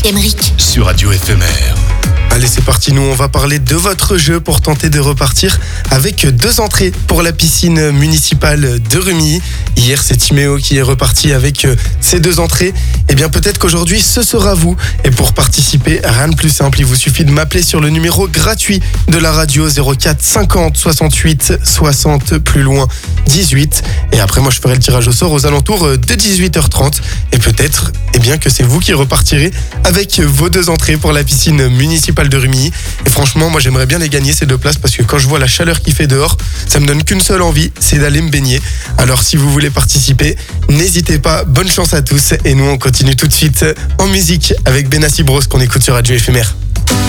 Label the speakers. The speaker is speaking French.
Speaker 1: Emeric.
Speaker 2: Sur Radio Éphémère.
Speaker 3: Allez, c'est parti, nous on va parler de votre jeu pour tenter de repartir avec 2 entrées pour la piscine municipale de Rumilly. Hier, c'est Timéo qui est reparti avec ces 2 entrées. Eh bien, peut-être qu'aujourd'hui, ce sera vous. Et pour participer, rien de plus simple, il vous suffit de m'appeler sur le numéro gratuit de la radio 04 50 68 60 plus loin 18. Et après, moi, je ferai le tirage au sort aux alentours de 18h30. Et peut-être, eh bien, que c'est vous qui repartirez avec vos 2 entrées pour la piscine municipale de Rumilly. Et franchement, moi j'aimerais bien les gagner ces 2 places parce que quand je vois la chaleur qu'il fait dehors, ça me donne qu'une seule envie, c'est d'aller me baigner. Alors si vous voulez participer, n'hésitez pas, bonne chance à tous. Et nous on continue tout de suite en musique avec Benassi Bros qu'on écoute sur Radio Éphémère.